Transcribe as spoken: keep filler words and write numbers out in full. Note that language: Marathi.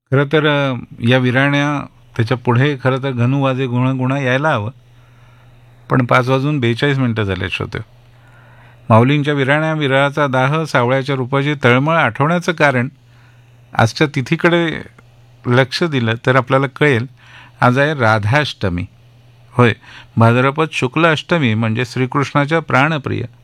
खरं तर अ, या विराण्या त्याच्या पुढे खरं तर घनू वाजे गुण गुण यायला हवं, पण पाच वाजून बेचाळीस मिनटं झाले श्रोते. माऊलींच्या विराण्या विरहाचा दाह सावळ्याच्या रूपाची तळमळ आठवण्याचं कारण आजच्या तिथीकडे लक्ष दिलं तर आपल्याला कळेल. आज आहे राधाष्टमी. होय, भाद्रपद शुक्ल अष्टमी म्हणजे श्रीकृष्णाच्या प्राणप्रिय